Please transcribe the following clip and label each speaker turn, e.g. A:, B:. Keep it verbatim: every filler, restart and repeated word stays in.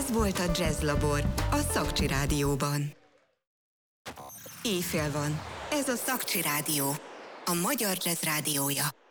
A: Ez volt a Jazz Labor, a Szakcsi Rádióban. Éjfél van. Ez a Szakcsi Rádió, a magyar jazz rádiója.